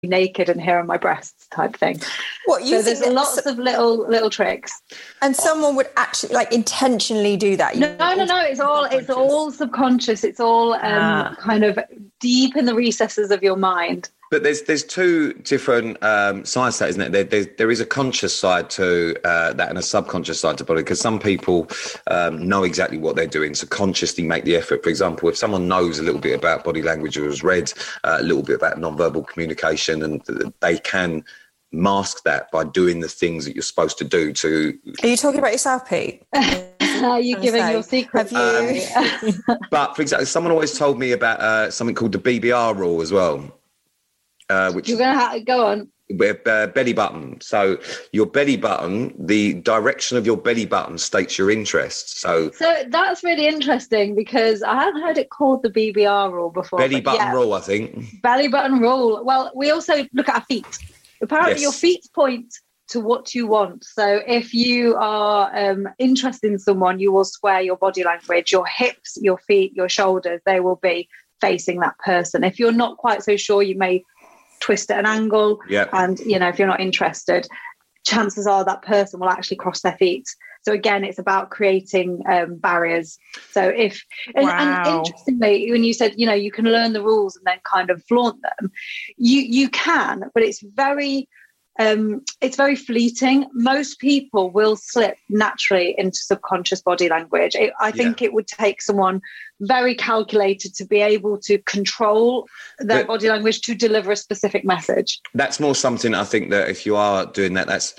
naked and here are my breasts type thing. What you so think? There's lots of little tricks. And someone would actually like intentionally do that? No. It's all subconscious. It's all kind of deep in the recesses of your mind. But there's two different sides to that, isn't it? There is a conscious side to that and a subconscious side to body, because some people know exactly what they're doing, so consciously make the effort. For example, if someone knows a little bit about body language or has read a little bit about non-verbal communication, and they can mask that by doing the things that you're supposed to do to... Are you talking about yourself, Pete? Are you giving your secret? Have you? But for example, someone always told me about something called the BBR rule as well. Which you're going to have to go on. Belly button. So your belly button, the direction of your belly button states your interests. So that's really interesting, because I hadn't heard it called the BBR rule before. Belly button rule, I think. Belly button rule. Well, we also look at our feet. Apparently, Your feet point to what you want. So if you are interested in someone, you will square your body language, your hips, your feet, your shoulders, they will be facing that person. If you're not quite so sure, you may twist at an angle. And if you're not interested, chances are that person will actually cross their feet. So again, it's about creating barriers. So and interestingly, when you said you can learn the rules and then kind of flaunt them, you can, but it's very fleeting. Most people will slip naturally into subconscious body language. I think it would take someone very calculated to be able to control their body language to deliver a specific message. That's more something, I think, that if you are doing that, that's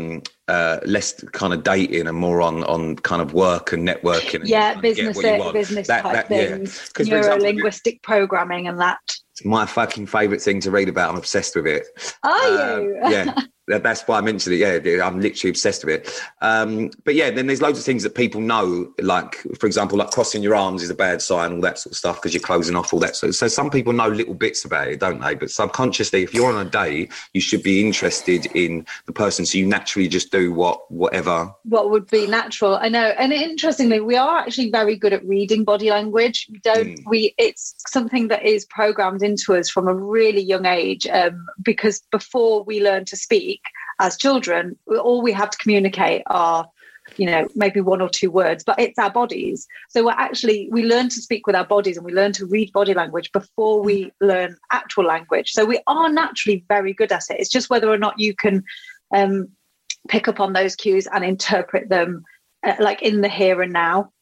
less kind of dating and more on kind of work and networking. And business type things, neuro-linguistic programming and that. It's my fucking favourite thing to read about. I'm obsessed with it. Are you? Yeah. That's why I mentioned it. Yeah, I'm literally obsessed with it. But yeah, then there's loads of things that people know, like, for example, like crossing your arms is a bad sign, all that sort of stuff, because you're closing off all that. So some people know little bits about it, don't they? But subconsciously, if you're on a date, you should be interested in the person. So you naturally just do what would be natural. I know. And interestingly, we are actually very good at reading body language. It's something that is programmed into us from a really young age, because before we learn to speak, as children, all we have to communicate are, maybe one or two words, but it's our bodies. So we learn to speak with our bodies, and we learn to read body language before we learn actual language. So we are naturally very good at it. It's just whether or not you can pick up on those cues and interpret them like in the here and now.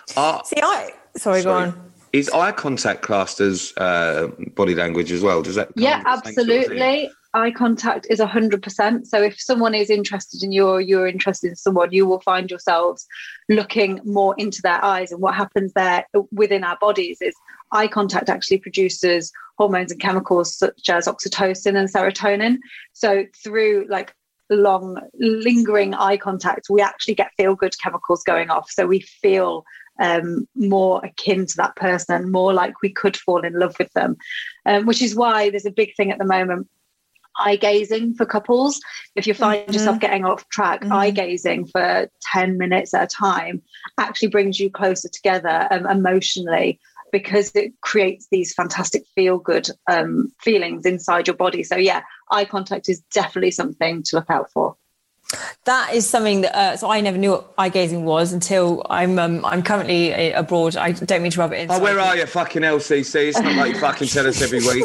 Go on. Is eye contact classed as body language as well? Does that? Yeah, absolutely. Eye contact is 100%. So if someone is interested in you, or you're interested in someone, you will find yourselves looking more into their eyes. And what happens there within our bodies is eye contact actually produces hormones and chemicals such as oxytocin and serotonin. So through like long lingering eye contact, we actually get feel good chemicals going off. So we feel more akin to that person, more like we could fall in love with them, which is why there's a big thing at the moment. Eye gazing for couples. If you find yourself getting off track, eye gazing for 10 minutes at a time actually brings you closer together emotionally, because it creates these fantastic feel-good feelings inside your body. So yeah, eye contact is definitely something to look out for. That is something that so I never knew what eye gazing was until I'm currently abroad. I don't mean to rub it in. Oh, where are you, fucking LCC? It's not like you fucking tell us every week.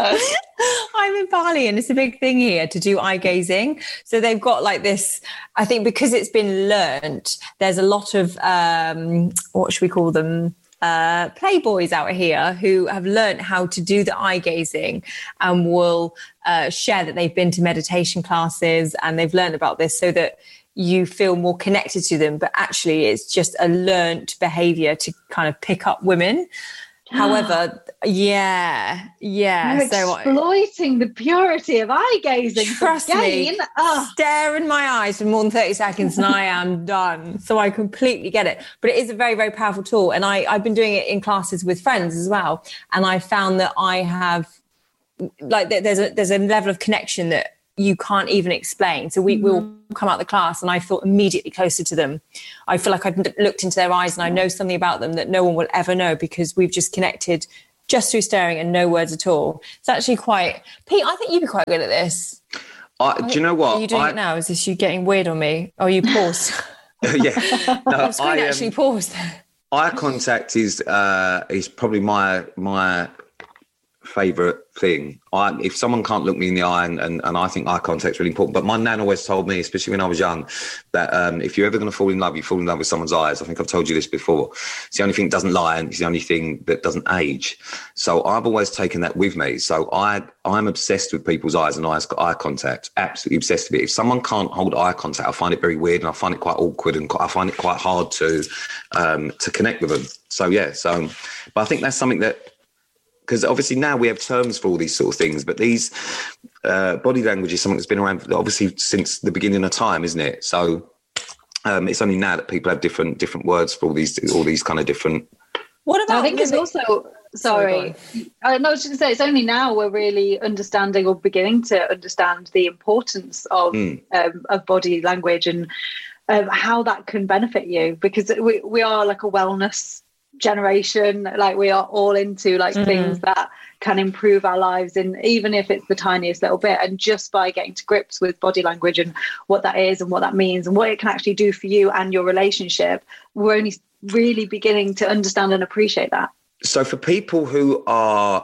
I'm in Bali, and it's a big thing here to do eye gazing. So they've got like this, I think because it's been learnt, there's a lot of what should we call them? Playboys out here who have learnt how to do the eye gazing and will share that they've been to meditation classes and they've learned about this so that you feel more connected to them. But actually it's just a learnt behavior to kind of pick up women. However, yeah. You're exploiting the purity of eye gazing. Trust me, stare in my eyes for more than 30 seconds and I am done. So I completely get it. But it is a very, very powerful tool. And I've been doing it in classes with friends as well. And I found that I have, like, there's a level of connection that you can't even explain. So we will come out of the class and I feel immediately closer to them. I feel like I've looked into their eyes and I know something about them that no one will ever know, because we've just connected just through staring and no words at all. It's actually quite... Pete, I think you'd be quite good at this. Do you know what? Are you doing it now? Is this you getting weird on me? Oh, you paused. Yeah. No, I actually paused. Eye contact is probably my favourite thing. If someone can't look me in the eye, and I think eye contact's really important. But my nan always told me, especially when I was young, that if you're ever going to fall in love, you fall in love with someone's eyes. I think I've told you this before. It's the only thing that doesn't lie, and it's the only thing that doesn't age. So I've always taken that with me. So I'm obsessed with people's eyes and eye contact. Absolutely obsessed with it. If someone can't hold eye contact, I find it very weird, and I find it quite awkward, and I find it quite hard to connect with them. So yeah. But I think that's something that, because obviously now we have terms for all these sort of things, but these body language is something that's been around obviously since the beginning of time, isn't it? So it's only now that people have different words for all these kind of different. What about? I think it's also. Sorry. I was just going to say, it's only now we're really understanding or beginning to understand the importance of body language and how that can benefit you, because we are like a wellness generation. Like, we are all into things that can improve our lives, and even if it's the tiniest little bit, and just by getting to grips with body language and what that is and what that means and what it can actually do for you and your relationship, we're only really beginning to understand and appreciate that. So for people who are,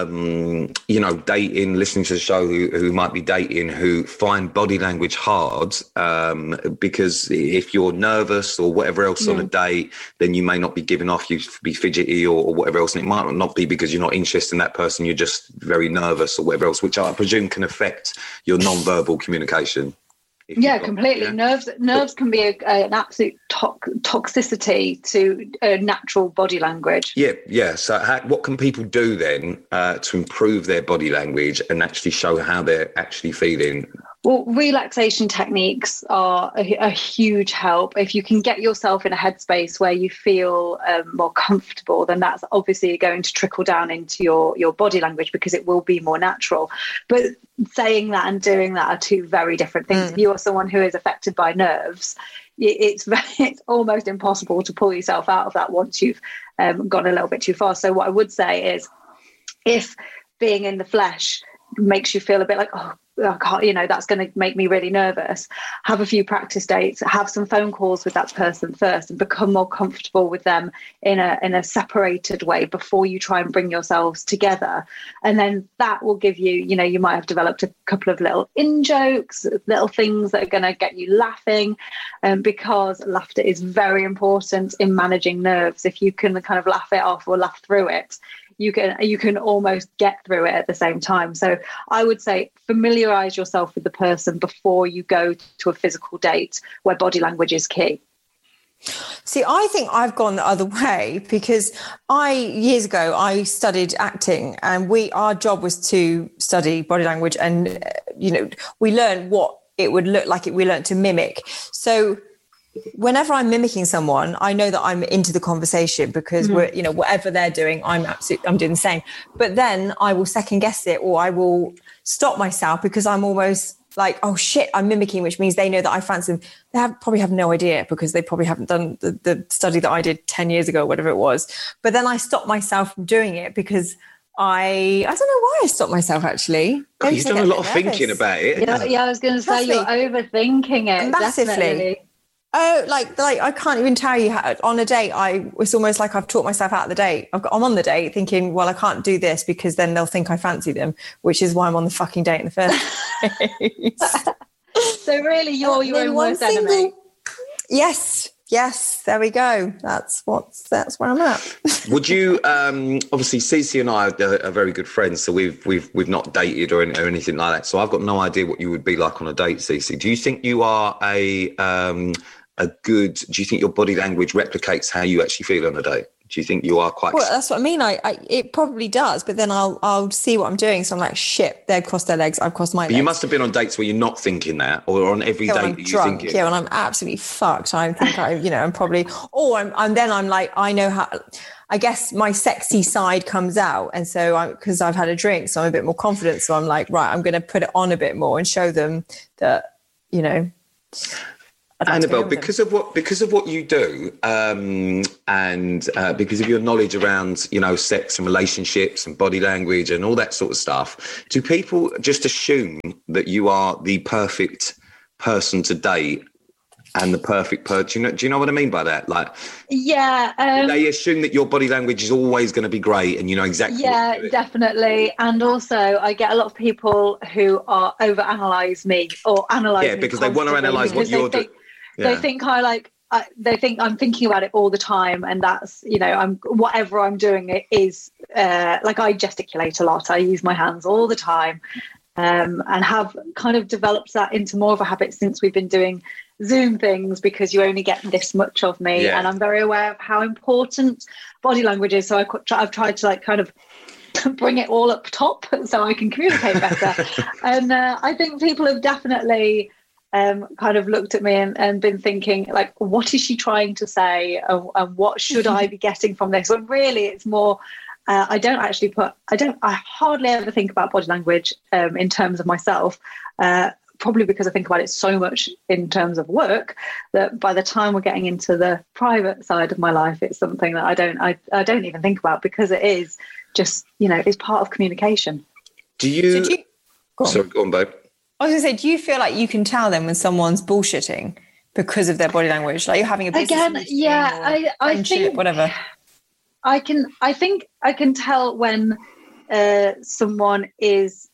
dating, listening to the show, who might be dating, who find body language hard, because if you're nervous or whatever else on a date, then you may not be giving off, you be fidgety or whatever else. And it might not be because you're not interested in that person, you're just very nervous or whatever else, which I presume can affect your non-verbal communication. Yeah, completely. Yeah. Nerves can be an absolute toxicity to natural body language. Yeah. So what can people do then to improve their body language and actually show how they're actually feeling? Well, relaxation techniques are a huge help. If you can get yourself in a headspace where you feel more comfortable, then that's obviously going to trickle down into your body language, because it will be more natural. But saying that and doing that are two very different things. If you are someone who is affected by nerves, it's almost impossible to pull yourself out of that once you've gone a little bit too far. So what I would say is, if being in the flesh makes you feel a bit like, oh, I can't, that's going to make me really nervous, have a few practice dates, have some phone calls with that person first, and become more comfortable with them in a separated way before you try and bring yourselves together. And then that will give you, you might have developed a couple of little in-jokes, little things that are going to get you laughing, because laughter is very important in managing nerves. If you can kind of laugh it off or laugh through it, you can almost get through it at the same time. So I would say familiarize yourself with the person before you go to a physical date where body language is key. See, I think I've gone the other way, because years ago I studied acting, and our job was to study body language, and we learned what it would look like. We learned to mimic. So whenever I'm mimicking someone, I know that I'm into the conversation, because we're, whatever they're doing, I'm doing the same. But then I will second guess it, or I will stop myself, because I'm almost like, oh shit, I'm mimicking, which means they know that I fancy them. They probably have no idea, because they probably haven't done the study that I did 10 years ago, whatever it was. But then I stop myself from doing it, because I don't know why I stopped myself, actually. You've done a lot of thinking about it. Yeah, I was going to say, you're overthinking it. Massively. Definitely. Oh, like I can't even tell you how, on a date, it's almost like I've talked myself out of the date. I'm on the date thinking, well, I can't do this because then they'll think I fancy them, which is why I'm on the fucking date in the first place. So really, you're your own worst enemy. Yes, there we go. That's where I'm at. Would you, obviously Cece and I are very good friends, so we've not dated or anything like that. So I've got no idea what you would be like on a date, Cece. Do you think you are do you think your body language replicates how you actually feel on a date? Do you think you are quite... Well, that's what I mean. It probably does, but then I'll see what I'm doing. So I'm like, shit, they've crossed their legs, I've crossed my legs. You must have been on dates where you're not thinking that, or on every date that you're thinking. Yeah, when I'm absolutely fucked. I think I'm probably... Or I'm like, I know how... I guess my sexy side comes out. And so because I've had a drink, so I'm a bit more confident. So I'm like, right, I'm going to put it on a bit more and show them that, Annabelle, because of what you do, and because of your knowledge around, you know, sex and relationships and body language and all that sort of stuff, do people just assume that you are the perfect person to date and the perfect person? Do you know what I mean by that? Like, they assume that your body language is always going to be great and you know exactly. Yeah, definitely. And also, I get a lot of people who are overanalyze me or analyze. Yeah, because they want to analyze what you're doing. They think they think I'm thinking about it all the time, and that's, you know, whatever I'm doing it is like I gesticulate a lot. I use my hands all the time, and have kind of developed that into more of a habit since we've been doing Zoom things, because you only get this much of me, and I'm very aware of how important body language is. So I've tried to like kind of bring it all up top so I can communicate better. And I think people have definitely kind of looked at me and been thinking, like, what is she trying to say, and what should I be getting from this? When really it's more, I hardly ever think about body language in terms of myself, probably because I think about it so much in terms of work that by the time we're getting into the private side of my life, it's something that I don't even think about, because it is just, you know, it's part of communication. Sorry, go on, babe. I was going to say, do you feel like you can tell them when someone's bullshitting because of their body language? Like you're having a business meeting, I think whatever. I think I can tell when someone is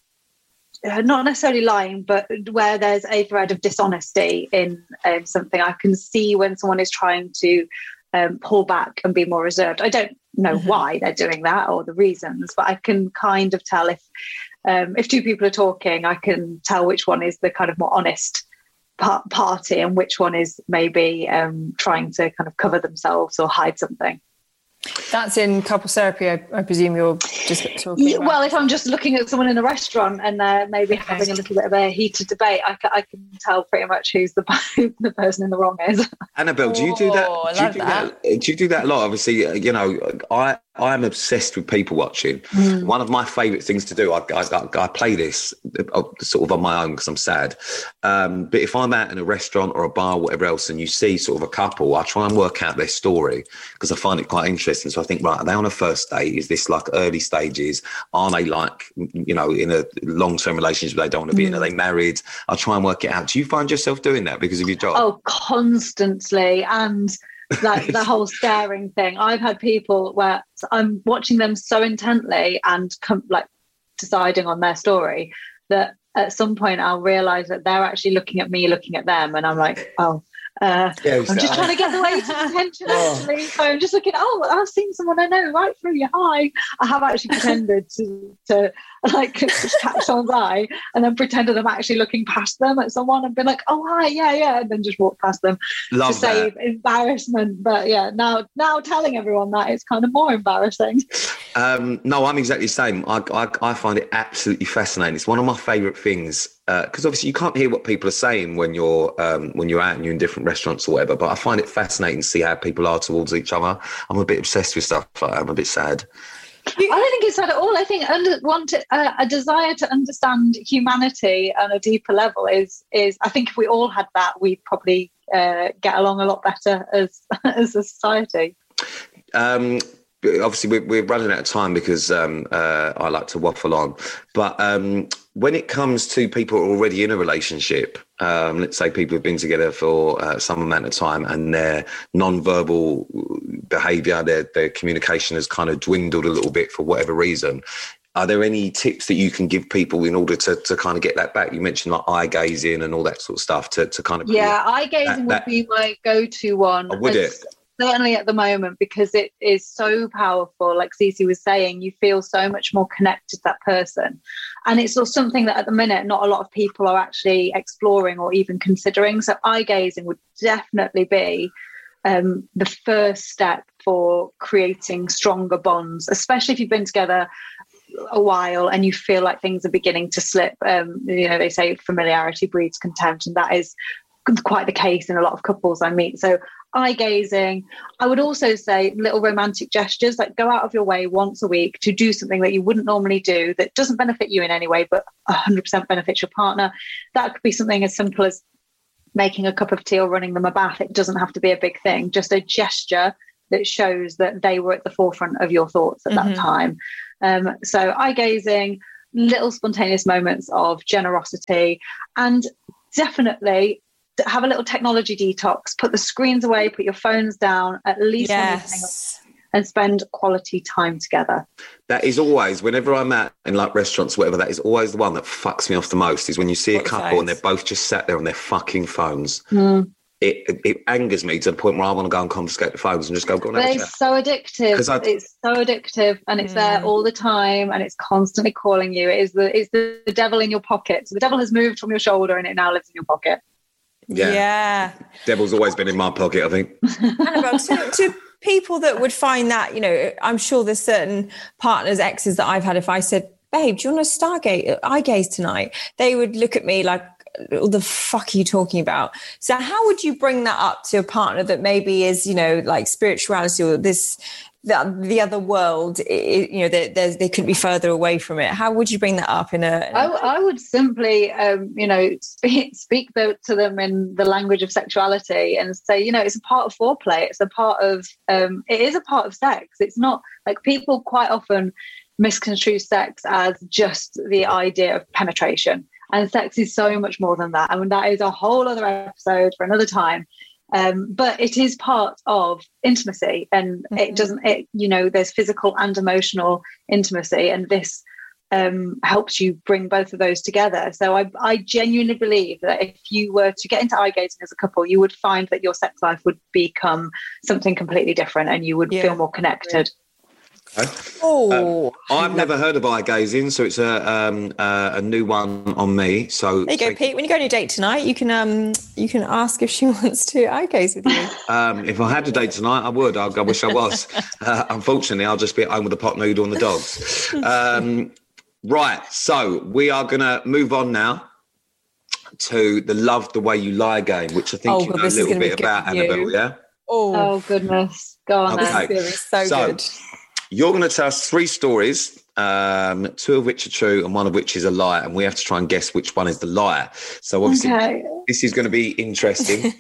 not necessarily lying, but where there's a thread of dishonesty in something. I can see when someone is trying to pull back and be more reserved. I don't know why they're doing that or the reasons, but I can kind of tell if two people are talking, I can tell which one is the kind of more honest party and which one is maybe trying to kind of cover themselves or hide something. That's in couples therapy, I presume you're just talking about. Well, if I'm just looking at someone in a restaurant and they're maybe having a little bit of a heated debate, I can tell pretty much who's the person in the wrong is. Annabelle, do you do that? Do you do that a lot? Obviously, you know, I'm obsessed with people watching. One of my favourite things to do, I play this sort of on my own because I'm sad. But if I'm out in a restaurant or a bar, or whatever else, and you see sort of a couple, I try and work out their story because I find it quite interesting. So I think, right, are they on a first date? Is this like early stages? Are they like, you know, in a long-term relationship they don't want to be in? Are they married? I'll try and work it out. Do you find yourself doing that because of your job? Oh, constantly. And like the whole staring thing. I've had people where I'm watching them so intently and like deciding on their story that at some point I'll realise that they're actually looking at me, looking at them, and I'm like, oh. I'm just trying to get the weight of attention, actually. So I'm just looking, I've seen someone I know right through you. Hi. I have actually pretended to like catch someone's eye and then pretended I'm actually looking past them at someone and been like, oh, hi, yeah, and then just walk past them to save embarrassment. But yeah, now telling everyone that it's kind of more embarrassing. No, I'm exactly the same. I find it absolutely fascinating. It's one of my favourite things. Because obviously you can't hear what people are saying when you're out and you're in different restaurants or whatever. But I find it fascinating to see how people are towards each other. I'm a bit obsessed with stuff like that. I'm a bit sad. I don't think it's sad at all. I think a desire to understand humanity on a deeper level is. I think if we all had that, we'd probably get along a lot better as a society. Obviously, we're running out of time because I like to waffle on. But when it comes to people who are already in a relationship, let's say people have been together for some amount of time and their non-verbal behaviour, their communication has kind of dwindled a little bit for whatever reason. Are there any tips that you can give people in order to kind of get that back? You mentioned like eye gazing and all that sort of stuff to kind of... Yeah, eye gazing would be my go-to one. Oh, would it? Certainly at the moment, because it is so powerful. Like Cece was saying, you feel so much more connected to that person. And it's also something that at the minute, not a lot of people are actually exploring or even considering. So eye gazing would definitely be the first step for creating stronger bonds, especially if you've been together a while and you feel like things are beginning to slip. They say familiarity breeds contempt, and that is quite the case in a lot of couples I meet. So eye gazing. I would also say little romantic gestures, like go out of your way once a week to do something that you wouldn't normally do that doesn't benefit you in any way, but 100% benefits your partner. That could be something as simple as making a cup of tea or running them a bath. It doesn't have to be a big thing, just a gesture that shows that they were at the forefront of your thoughts at that time. So eye gazing, little spontaneous moments of generosity, and definitely have a little technology detox. Put the screens away, put your phones down, at least one evening, and spend quality time together. That is always, whenever I'm at in like restaurants, whatever, that is always the one that fucks me off the most, is when you see a couple and they're both just sat there on their fucking phones. It angers me to the point where I want to go and confiscate the phones and just go on. It's so addictive. It's so addictive, and it's there all the time, and it's constantly calling you. It's the devil in your pocket. So the devil has moved from your shoulder, and it now lives in your pocket. Yeah. Devil's always been in my pocket, I think. Annabelle, to people that would find that, you know, I'm sure there's certain partners, exes that I've had, if I said, babe, do you want to eye gaze tonight? They would look at me like, what the fuck are you talking about? So how would you bring that up to a partner that maybe is, you know, like spirituality or the other world, you know, they couldn't be further away from it? How would you bring that up I would simply, you know, speak to them in the language of sexuality and say, you know, it's a part of foreplay. It's a part of, it is a part of sex. It's not like, people quite often misconstrue sex as just the idea of penetration. And sex is so much more than that. I mean, that is a whole other episode for another time. But it is part of intimacy, and you know, there's physical and emotional intimacy, and this helps you bring both of those together. So I genuinely believe that if you were to get into eye gazing as a couple, you would find that your sex life would become something completely different, and you would feel more connected. Okay. I've never heard of eye gazing, so it's a new one on me. So there you go, Pete. When you go on your date tonight, you can ask if she wants to eye gaze with you. If I had a date tonight, I would. I wish I was. Unfortunately, I'll just be at home with a pot noodle and the dogs. Right. So we are going to move on now to the Love the Way You Lie game, which I think you know a little bit about, Annabelle. Yeah. Oh goodness, go on. Okay. This is so good. You're going to tell us 3 stories, 2 of which are true and 1 of which is a lie, and we have to try and guess which one is the liar. So obviously, this is going to be interesting.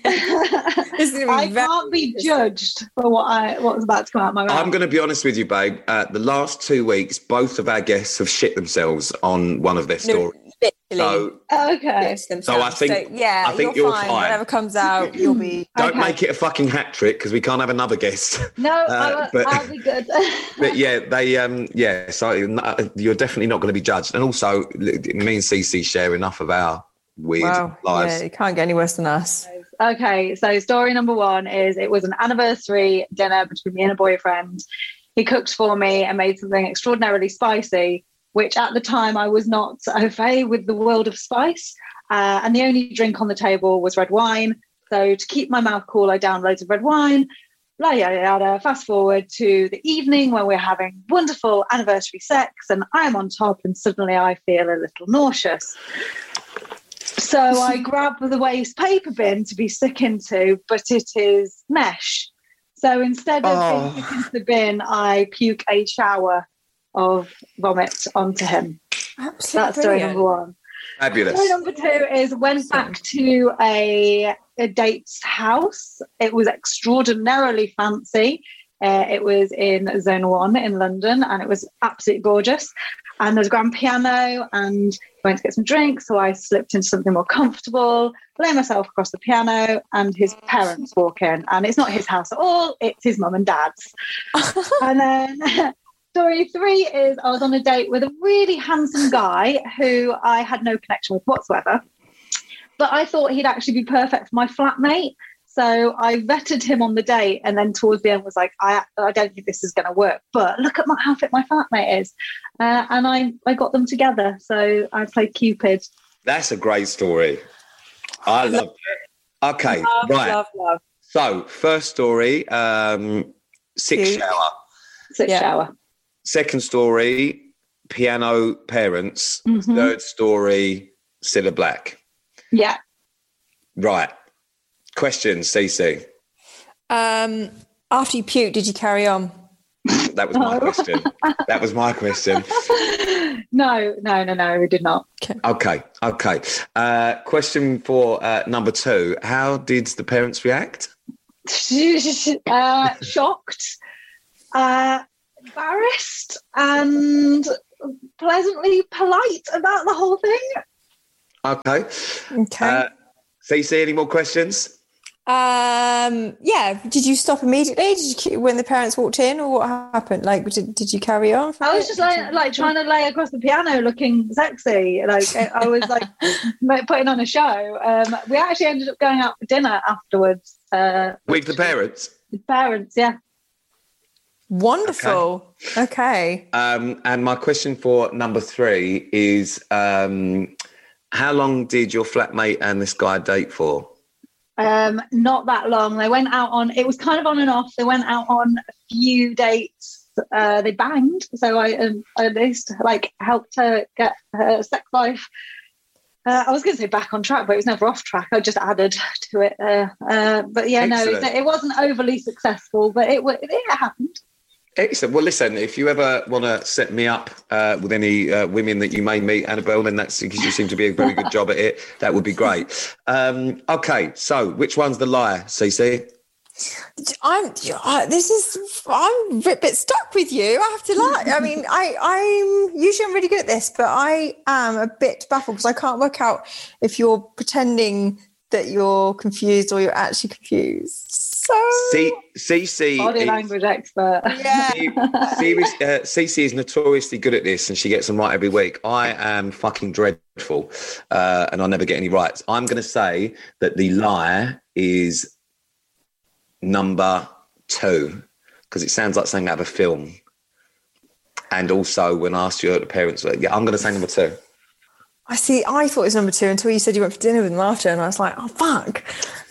I can't be judged for what's about to come out of my mouth. I'm going to be honest with you, babe. The last 2 weeks, both of our guests have shit themselves on one of their stories. So I think you're fine. Whatever comes out, you'll be. Don't make it a fucking hat trick, because we can't have another guest. No, I'll be good. But yeah, so you're definitely not going to be judged. And also, me and Cece share enough of our weird lives. Yeah, you can't get any worse than us. Okay, so story number 1 is, it was an anniversary dinner between me and a boyfriend. He cooked for me and made something extraordinarily spicy, which at the time I was not au fait with the world of spice. And the only drink on the table was red wine. So to keep my mouth cool, I downed loads of red wine. Yada, yada, yada. Fast forward to the evening when we're having wonderful anniversary sex, and I'm on top, and suddenly I feel a little nauseous. So I grab the waste paper bin to be stuck into, but it is mesh. So instead of being stuck into the bin, I puke a shower of vomit onto him. Absolutely. That's story number 1. Fabulous. Story number 2 is, went back to a date's house. It was extraordinarily fancy. It was in Zone 1 in London, and it was absolutely gorgeous. And there's a grand piano, and we went to get some drinks, so I slipped into something more comfortable, lay myself across the piano, and his parents walk in. And it's not his house at all, it's his mum and dad's. And then story 3 is, I was on a date with a really handsome guy who I had no connection with whatsoever, but I thought he'd actually be perfect for my flatmate. So I vetted him on the date, and then towards the end was like, I don't think this is going to work, but look at how fit my flatmate is. And I got them together. So I played Cupid. That's a great story. I love it. Okay, right. Love. So first story, sick shower. Sick shower. Second story, piano parents. Mm-hmm. Third story, Cilla Black. Yeah. Right. Questions, Cece? After you puked, did you carry on? That was my question. That was my question. No, we did not. Okay. Question for number 2. How did the parents react? Shocked, embarrassed, and pleasantly polite about the whole thing. Okay. Cece, any more questions? Yeah. Did you stop immediately? Did you, when the parents walked in, or what happened? Like, did you carry on? I was just like trying to lay across the piano, looking sexy. Like I was like putting on a show. We actually ended up going out for dinner afterwards. With the parents. The parents, yeah. Wonderful. Okay. And my question for number 3 is, how long did your flatmate and this guy date for? Not that long. They went out on, it was kind of on and off. They went out on a few dates. They banged. So I at least like helped her get her sex life. I was going to say back on track, but it was never off track. I just added to it. But yeah, excellent. No, it wasn't overly successful, but it happened. Excellent. Well, listen, if you ever want to set me up with any women that you may meet, Annabelle, then that's because you seem to be a very good job at it. That would be great. Okay, so which one's the lie, Cece? I'm a bit stuck with you. I have to lie. I mean, I'm usually really good at this, but I am a bit baffled because I can't work out if you're pretending that you're confused or you're actually confused. So Cece, body language expert. Yeah. Cece is notoriously good at this, and she gets them right every week. I am fucking dreadful, and I never get any rights. I'm going to say that the lie is number 2, because it sounds like something out of a film. And also, when I asked you the parents, I'm going to say number 2. I thought it was number 2 until you said you went for dinner with them after, and I was like, oh, fuck.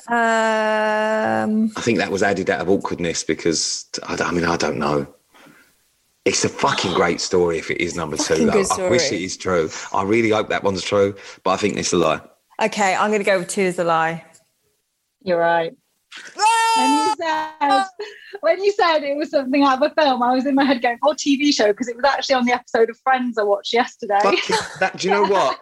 I think that was added out of awkwardness because, I don't know. It's a fucking great story if it is number 2, though. I wish it is true. I really hope that one's true, but I think it's a lie. Okay, I'm going to go with 2 as a lie. You're right. When you said it was something out of a film, I was in my head going, "Oh, TV show," because it was actually on the episode of Friends I watched yesterday. Do you know what?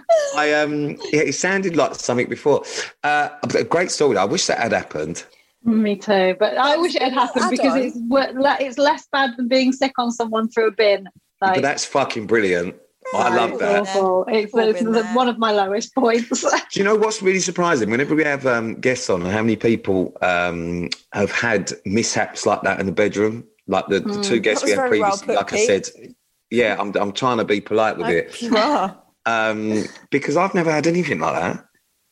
It sounded like something before. A great story. I wish that had happened. Me too, but I wish it had happened because it's less bad than being sick on someone through a bin. Like, but that's fucking brilliant. I love that. Awful. It's one of my lowest points. Do you know what's really surprising? Whenever we have guests on, how many people have had mishaps like that in the bedroom? Like the 2 guests we had previously. Like I said, yeah, I'm trying to be polite with it. You are. Because I've never had anything like that.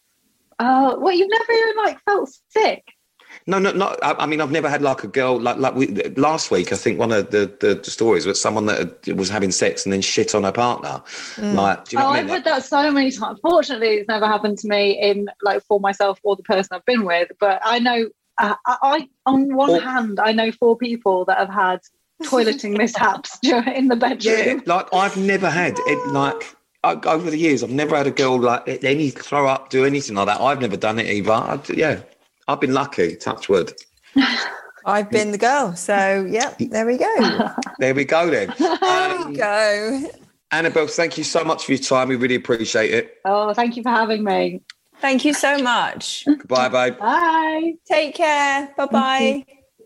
Well, you've never even felt sick? No, not. I mean, I've never had like a girl like last week. I think one of the stories was someone that was having sex and then shit on her partner. Like, do you know what I mean? I've heard that so many times. Fortunately, it's never happened to me for myself or the person I've been with. But I know, I on one hand, I know 4 people that have had toileting mishaps in the bedroom. Yeah, like I've never had it. Like over the years, I've never had a girl like any throw up, do anything like that. I've never done it either. I've been lucky, touch wood. I've been the girl. So, yeah, there we go. There we go then. There we go. Annabelle, thank you so much for your time. We really appreciate it. Oh, thank you for having me. Thank you so much. Goodbye, babe. Bye. Take care. Bye-bye.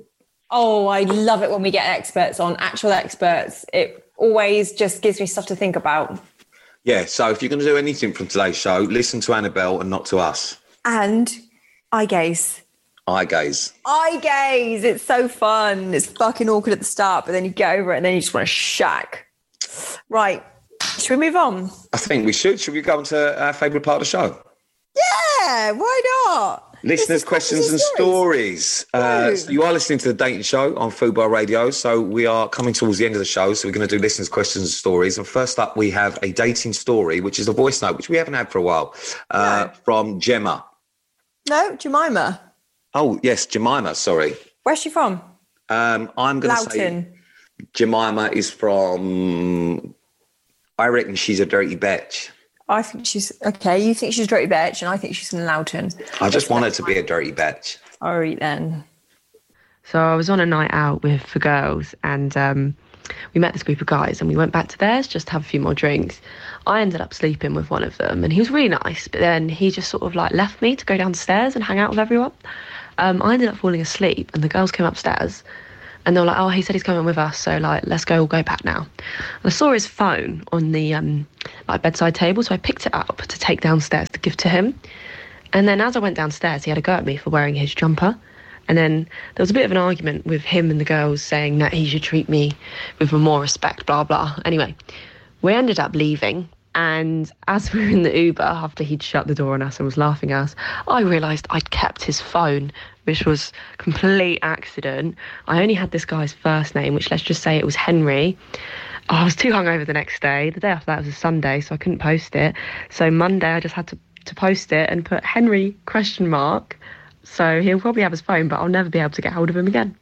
Oh, I love it when we get experts on, actual experts. It always just gives me stuff to think about. Yeah, so if you're going to do anything from today's show, listen to Annabelle and not to us. And eye gaze. Eye gaze. Eye gaze. It's so fun. It's fucking awkward at the start, but then you get over it and then you just want to shack. Right. Should we move on? I think we should. Should we go on to our favourite part of the show? Yeah, why not? Listeners' questions and stories. So you are listening to The Dating Show on Fubar Radio. So we are coming towards the end of the show. So we're going to do listeners' questions and stories. And first up, we have a dating story, which is a voice note, which we haven't had for a while, from Gemma. No, Jemima. Oh, yes, Jemima, sorry. Where's she from? I'm going to say Jemima is from, I reckon she's a dirty bitch. I think she's, okay, you think she's a dirty bitch and I think she's from Loughton. I just want her to be a dirty bitch. All right then. So I was on a night out with the girls, and we met this group of guys, and we went back to theirs just to have a few more drinks. I ended up sleeping with one of them, and he was really nice, but then he just sort of like left me to go downstairs and hang out with everyone. I ended up falling asleep, and the girls came upstairs, and they were like, oh, he said he's coming with us, so like, we'll go back now. And I saw his phone on the like bedside table, so I picked it up to take downstairs to give to him. And then as I went downstairs, he had a go at me for wearing his jumper. And then there was a bit of an argument with him and the girls saying that he should treat me with more respect, blah, blah. Anyway, we ended up leaving. And as we were in the Uber, after he'd shut the door on us and was laughing at us, I realised I'd kept his phone, which was a complete accident. I only had this guy's first name, which let's just say it was Henry. I was too hungover the next day. The day after that was a Sunday, so I couldn't post it. So Monday I just had to post it and put Henry ? So he'll probably have his phone, but I'll never be able to get hold of him again.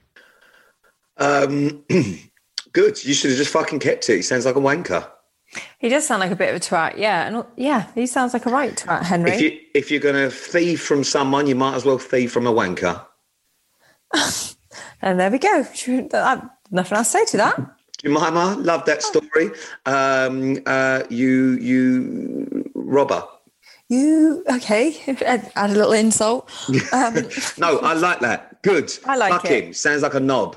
Good. You should have just fucking kept it. He sounds like a wanker. He does sound like a bit of a twat, yeah. And yeah, he sounds like a right twat, Henry. If you're going to thieve from someone, you might as well thieve from a wanker. And there we go. Nothing else to say to that. Jemima, love that story. You robber. Okay, add a little insult. No, I like that. Good. I like Fuck it. him. Sounds like a knob.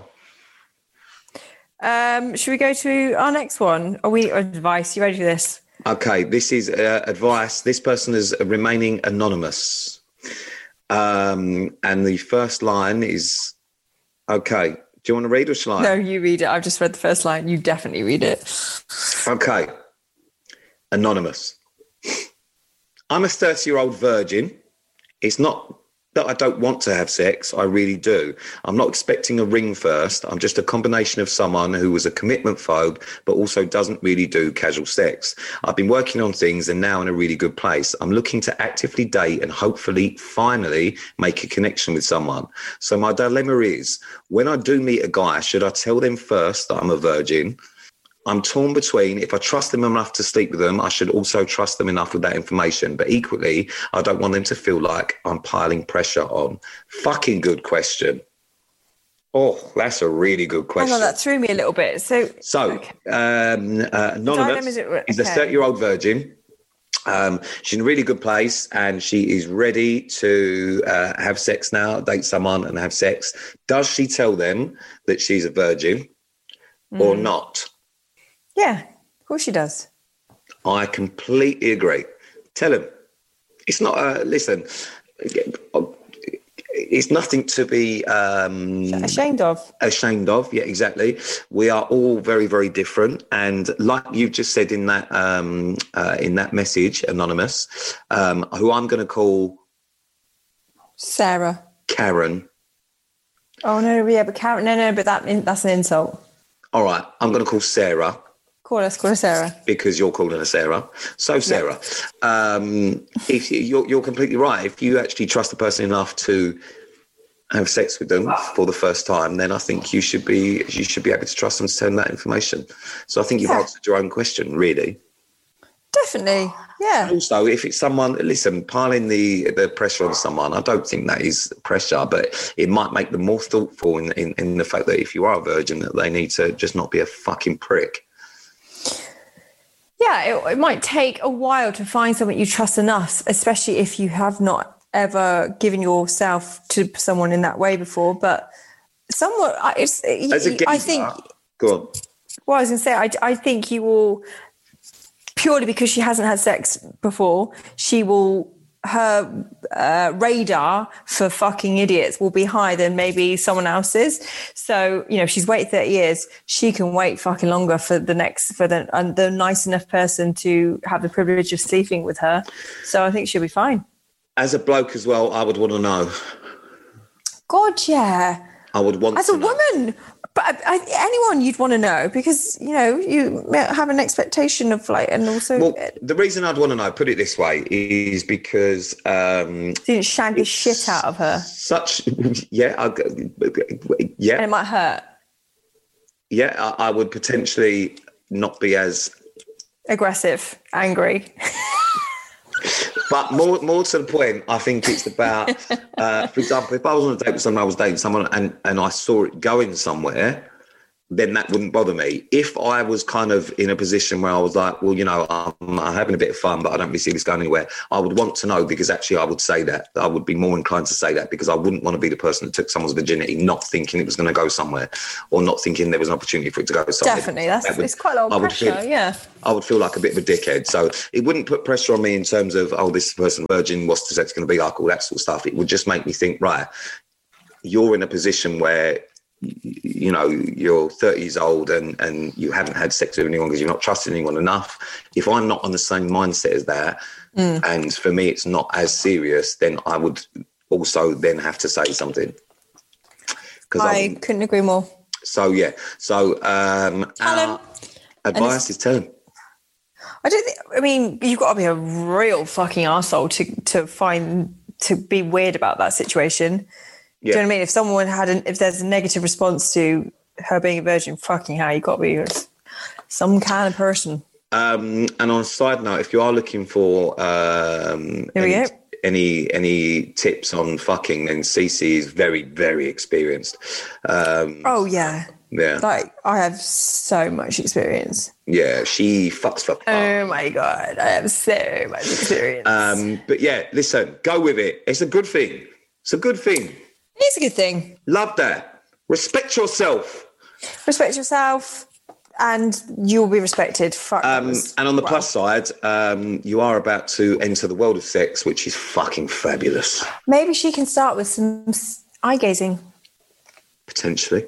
Should we go to our next one? Advice? You ready for this? Okay, this is advice. This person is remaining anonymous. And the first line is, okay, do you want to read or shall I? No, you read it. I've just read the first line. You definitely read it. Okay. Anonymous. I'm a 30-year-old virgin. It's not that I don't want to have sex. I really do. I'm not expecting a ring first. I'm just a combination of someone who was a commitment phobe, but also doesn't really do casual sex. I've been working on things and now in a really good place. I'm looking to actively date and hopefully finally make a connection with someone. So my dilemma is, when I do meet a guy, should I tell them first that I'm a virgin? I'm torn between, if I trust them enough to sleep with them, I should also trust them enough with that information. But equally, I don't want them to feel like I'm piling pressure on. Fucking good question. Oh, that's a really good question. Hang on, that threw me a little bit. So okay. Anonymous is a 30-year-old virgin. She's in a really good place and she is ready to have sex now, date someone and have sex. Does she tell them that she's a virgin or not? Yeah, of course she does. I completely agree. Tell him. It's not listen, it's nothing to be ashamed of. Ashamed of, yeah, exactly. We are all very, very different. And like you just said in that message, Anonymous, who I'm going to call Sarah. Karen. Oh, no, yeah, but Karen, no, but that's an insult. All right, I'm going to call Sarah. Call her Sarah. Because you're calling her Sarah. So, Sarah, if you're completely right. If you actually trust the person enough to have sex with them for the first time, then I think you should be able to trust them to tell them that information. So I think you've answered your own question, really. Definitely, yeah. And also, if it's someone, listen, piling the pressure on someone, I don't think that is pressure, but it might make them more thoughtful in the fact that if you are a virgin, that they need to just not be a fucking prick. Yeah, it might take a while to find someone you trust enough, especially if you have not ever given yourself to someone in that way before. But somewhat, I think. Go on. Well, I was going to say, I think you will, purely because she hasn't had sex before, her radar for fucking idiots will be higher than maybe someone else's. So, if she's waited 30 years, she can wait fucking longer for the nice enough person to have the privilege of sleeping with her. So I think she'll be fine. As a bloke as well, I would want to know. God, yeah. I would want as to a know. woman. But anyone you'd want to know, because, you have an expectation of and also... Well, the reason I'd want to know, put it this way, is because... didn't shag the shit out of her. Yeah. And it might hurt. Yeah, I would potentially not be as... aggressive, angry. But more to the point, I think it's about, for example, if I was on a date with someone, I was dating someone and I saw it going somewhere, then that wouldn't bother me. If I was kind of in a position where I was like, well, you know, I'm having a bit of fun, but I don't really see this going anywhere, I would want to know, because actually I would say that. I would be more inclined to say that, because I wouldn't want to be the person that took someone's virginity not thinking it was going to go somewhere, or not thinking there was an opportunity for it to go somewhere. Definitely. It's quite a lot of pressure, yeah. I would feel like a bit of a dickhead. So it wouldn't put pressure on me in terms of, oh, this person virgin, what's the sex going to be like, all that sort of stuff. It would just make me think, right, you're in a position where, you know, you're 30 years old and you haven't had sex with anyone because you're not trusting anyone enough. If I'm not on the same mindset as that, and for me it's not as serious, then I would also then have to say something. I couldn't agree more. So yeah. So our advice is tell him. I mean, you've got to be a real fucking arsehole to be weird about that situation. Yeah. Do you know what I mean? If someone if there's a negative response to her being a virgin, fucking hell, you've got to be some kind of person. And on a side note, if you are looking for any tips on fucking, then Cece is very, very experienced. Oh yeah. Yeah. Like, I have so much experience. Yeah, she fucks for fun. Oh my God, I have so much experience. But yeah, listen, go with it. It's a good thing. It's a good thing. It's a good thing. Love that. Respect yourself. Respect yourself, and you'll be respected. And on the plus side, you are about to enter the world of sex, which is fucking fabulous. Maybe she can start with some eye gazing. Potentially.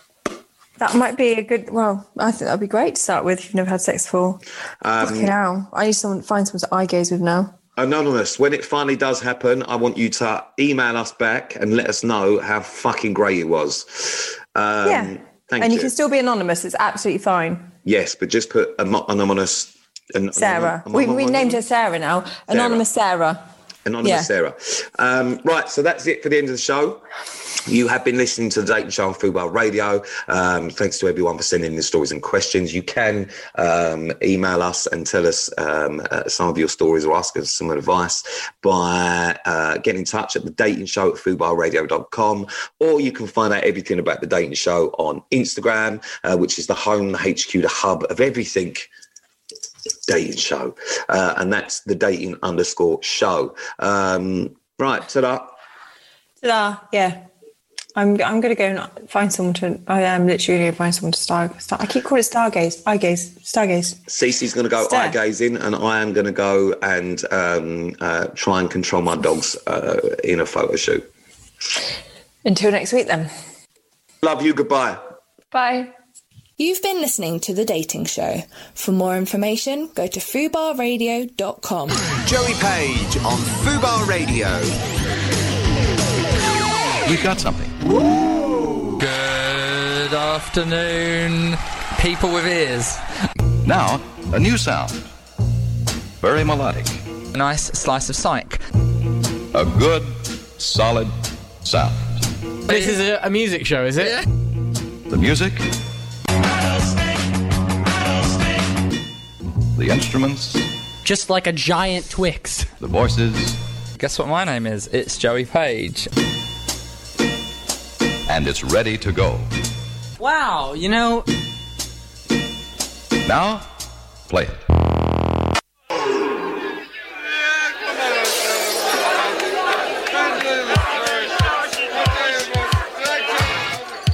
That might be a good. Well, I think that'd be great to start with if you've never had sex before. Fucking hell. I need to find someone to eye gaze with now. Anonymous, when it finally does happen, I want you to email us back and let us know how fucking great it was. Thank you. And you can still be anonymous. It's absolutely fine. Yes, but just put anonymous. Sarah. We named her Sarah now. Sarah. Anonymous Sarah. Anonymous Sarah. Right, so that's it for the end of the show. You have been listening to the Dating Show on Fubar Radio. Thanks to everyone for sending in the stories and questions. You can email us and tell us some of your stories or ask us some advice by getting in touch at the Dating Show at fubarradio.com, or you can find out everything about the Dating Show on Instagram, which is the home, the HQ, the hub of everything Dating Show, and that's the dating_show. Right, ta-da. Ta-da, yeah. I'm going to go and find someone to... I am literally going to find someone to star. I keep calling it stargaze. Eye gaze. Stargaze. Cece's going to go eye gazing, and I am going to go and try and control my dogs in a photo shoot. Until next week, then. Love you. Goodbye. Bye. You've been listening to The Dating Show. For more information, go to fubarradio.com. Joey Page on Fubar Radio. We've got something. Woo! Good afternoon, people with ears. Now, a new sound. Very melodic. A nice slice of psych. A good, solid sound. This is a music show, is it? Yeah. The music. The instruments. Just like a giant Twix. The voices. Guess what my name is? It's Joey Page. And it's ready to go. Wow, you know... Now, play it.